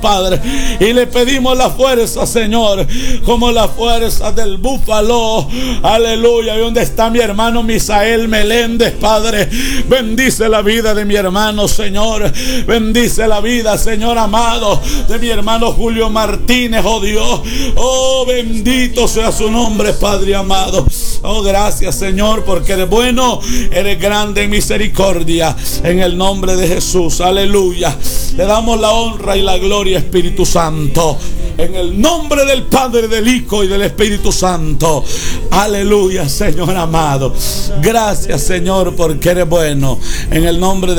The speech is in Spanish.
Padre, y le pedimos la fuerza, Señor, como la fuerza del búfalo. Aleluya. Y donde está mi hermano Misael Meléndez, Padre, bendice la vida de mi hermano, Señor. Bendice la vida, Señor amado, de mi hermano Julio Martínez, oh Dios. Oh, bendito sea su nombre, Padre amado. Oh, gracias, Señor, porque eres bueno, eres grande en misericordia, en el nombre de Jesús. Aleluya. Le damos la honra y la gloria, Espíritu Santo, en el nombre del Padre, del Hijo y del Espíritu Santo. Aleluya, Señor amado. Gracias, Señor, porque eres bueno, en el nombre de